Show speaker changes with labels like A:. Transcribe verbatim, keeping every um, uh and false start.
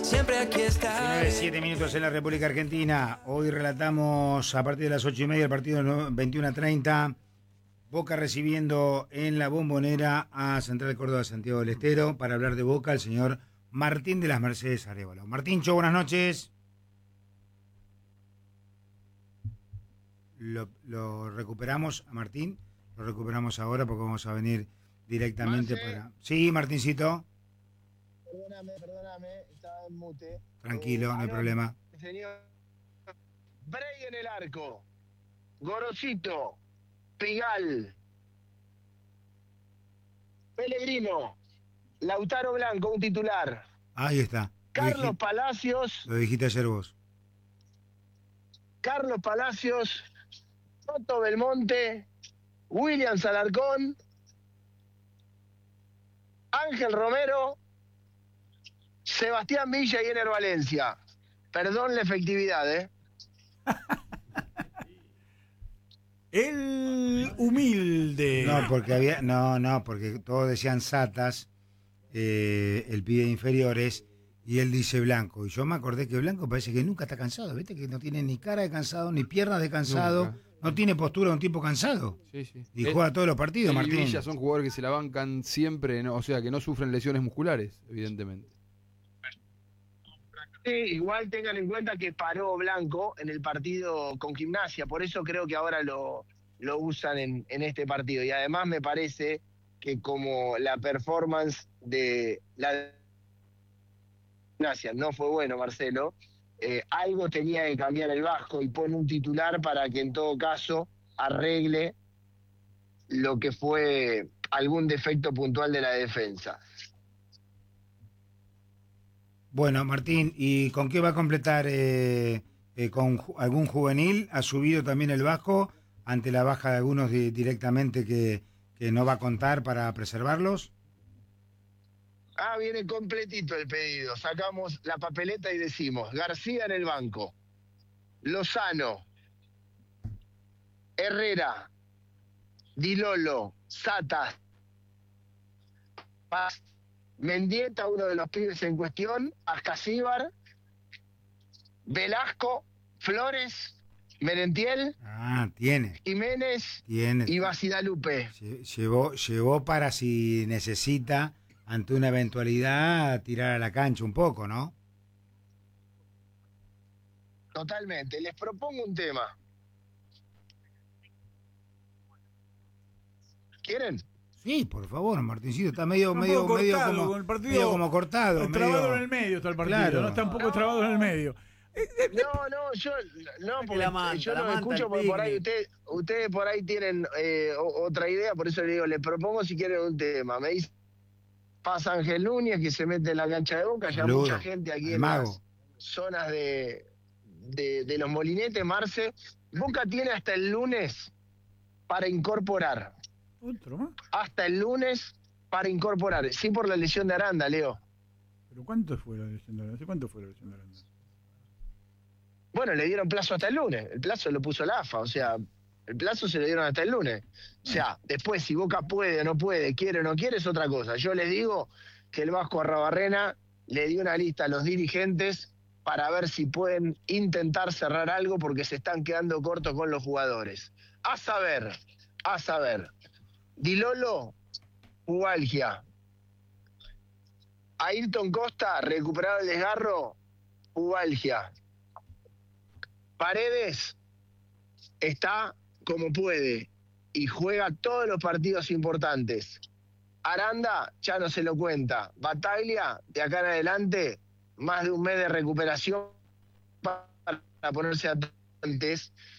A: siempre aquí estaré.
B: Siete minutos en la República Argentina. Hoy relatamos a partir de las ocho y media el partido veintiuno a treinta. Boca recibiendo en la Bombonera a Central Córdoba Santiago del Estero. Para hablar de Boca, el señor Martín de las Mercedes Arévalo. Martíncho, buenas noches. Lo, lo recuperamos a Martín. Lo recuperamos ahora porque vamos a venir directamente
C: Marce.
B: para... Sí, Martincito.
C: Perdóname, perdóname, estaba en mute.
B: Tranquilo,
C: Eh,
B: no hay
C: Aaron,
B: problema.
C: Señor, Bray en el arco, Gorosito, Pigal, Pellegrino, Lautaro Blanco, un titular,
B: Ahí está. Lo
C: Carlos
B: dijiste,
C: Palacios,
B: lo dijiste ayer vos.
C: Carlos Palacios, Toto Belmonte, William Alarcón, Ángel Romero, Sebastián Villa y Ener Valencia. Perdón la efectividad, ¿eh?
D: El humilde.
B: No, porque había, no, no, porque todos decían Satas, eh, el pibe de inferiores, y él dice Blanco. Y yo me acordé que Blanco parece que nunca está cansado, ¿viste? Que no tiene ni cara de cansado, ni piernas de cansado,
E: Nunca.
B: no tiene postura de un tipo cansado.
E: Sí, sí.
B: Y
E: Él-
B: juega todos los partidos,
E: él y
B: Martín.
E: Villa son jugadores que se la bancan siempre, ¿no? O sea, que no sufren lesiones musculares, evidentemente.
C: Sí, igual tengan en cuenta que paró Blanco en el partido con Gimnasia, por eso creo que ahora lo, lo usan en, en este partido. Y además me parece que como la performance de la Gimnasia no fue bueno, Marcelo, eh, algo tenía que cambiar el Vasco y pone un titular para que en todo caso arregle lo que fue algún defecto puntual de la defensa.
B: Bueno, Martín, ¿y con qué va a completar? Eh, eh, ¿Con ju- algún juvenil? ¿Ha subido también el Vasco ante la baja de algunos di- directamente que, que no va a contar para preservarlos?
C: Ah, viene completito el pedido. Sacamos la papeleta y decimos García en el banco, Lozano, Herrera, Di Lolo, Satas, Paz, Mendieta, uno de los pibes en cuestión, Ascasíbar, Velasco, Flores, Merentiel,
B: Ah, tiene,
C: Jiménez
B: tiene.
C: y Basidalupe.
B: Lle- Llevó, llevó para si necesita, ante una eventualidad, tirar a la cancha un poco, ¿no?
C: Totalmente. Les propongo un tema. ¿Quieren?
B: Sí, por favor, Martincito, está medio,
D: Está un
B: medio,
D: poco
B: medio
D: cortado,
B: como,
D: con el partido
B: medio como cortado.
D: Trabado
B: medio-
D: en el medio está el partido,
B: Claro.
D: ¿no? Está un poco trabado en el medio.
C: No, no, yo no, porque
F: la manta,
C: yo
F: la
C: no
F: manta,
C: escucho
F: el
C: porque por ahí
F: picnic.
C: usted, ustedes por ahí tienen eh, o- otra idea, por eso le digo, le propongo si quieren un tema. Me dice pasa Ángel Núñez que se mete en la cancha de Boca, ya
B: Saludo.
C: mucha gente aquí
B: Al
C: en
B: mago.
C: las zonas de, de, de los molinetes, Marce. Boca tiene hasta el lunes para incorporar,
D: Otro más.
C: hasta el lunes para incorporar, sí por la lesión de Aranda, Leo.
D: ¿Pero cuánto fue la lesión de Aranda? ¿Hace cuánto fue la lesión de Aranda?
C: Bueno, le dieron plazo hasta el lunes. El plazo lo puso la A F A, o sea, el plazo se le dieron hasta el lunes. O sea, después si Boca puede o no puede, quiere o no quiere, es otra cosa. Yo les digo que el Vasco Arrabarrena le dio una lista a los dirigentes para ver si pueden intentar cerrar algo porque se están quedando cortos con los jugadores. A saber, a saber, Di Lolo, pubalgia. Ayrton Costa, recuperado el desgarro, pubalgia. Paredes está como puede y juega todos los partidos importantes. Aranda ya no se lo cuenta. Bataglia, de acá en adelante, más de un mes de recuperación para ponerse antes